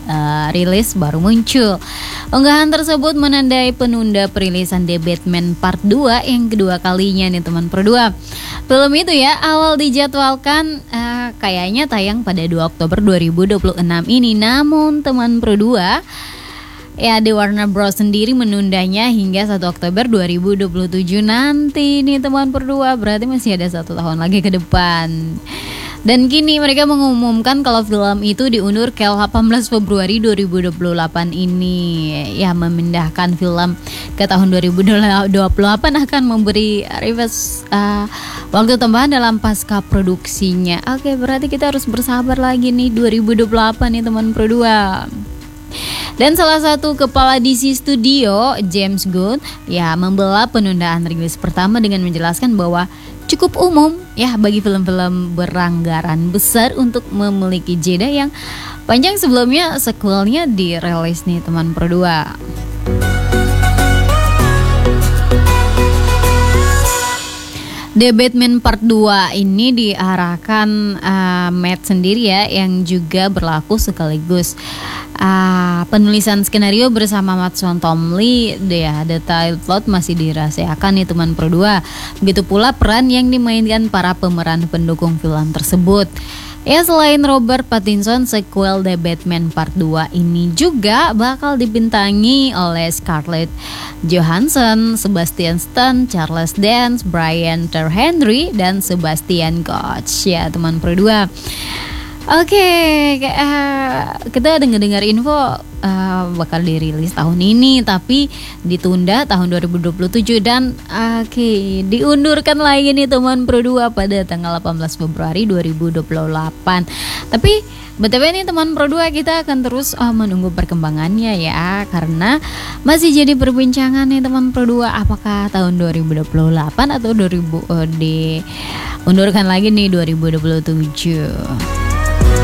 rilis baru muncul. Unggahan tersebut menandai penunda perilisan The Batman Part 2 yang kedua kalinya nih teman Pro2. Film itu ya awal dijadwalkan kayaknya tayang pada 2 Oktober 2026 ini, namun teman Pro2 ya di Warner Bros sendiri menundanya hingga 1 Oktober 2027 nanti nih teman Pro2, berarti masih ada 1 tahun lagi ke depan. Dan kini mereka mengumumkan kalau film itu diundur ke 18 Februari 2028 ini. Ya memindahkan film ke tahun 2028 akan memberi reverse waktu tambahan dalam pasca produksinya. Oke, berarti kita harus bersabar lagi nih 2028 nih teman Pro2. Dan salah satu kepala DC Studio, James Gunn, ya membela penundaan rilis pertama dengan menjelaskan bahwa cukup umum ya bagi film-film beranggaran besar untuk memiliki jeda yang panjang sebelumnya sequelnya dirilis nih teman Pro2. The Batman Part 2 ini diarahkan Matt sendiri ya, yang juga berlaku sekaligus penulisan skenario bersama Mattson Tomley. Detail plot masih dirahasiakan nih teman Pro2. Begitu pula peran yang dimainkan para pemeran pendukung film tersebut. Ya selain Robert Pattinson, sequel The Batman Part 2 ini juga bakal dibintangi oleh Scarlett Johansson, Sebastian Stan, Charles Dance, Brian Tyree Henry, dan Sebastian Koch ya teman Pro2. Oke, kita dengar info bakal dirilis tahun ini tapi ditunda tahun 2027 dan diundurkan lagi nih teman Pro2 pada tanggal 18 Februari 2028. Tapi BTW nih teman Pro2, kita akan terus menunggu perkembangannya ya, karena masih jadi perbincangan nih teman Pro2, apakah tahun 2028 atau diundurkan lagi nih 2027.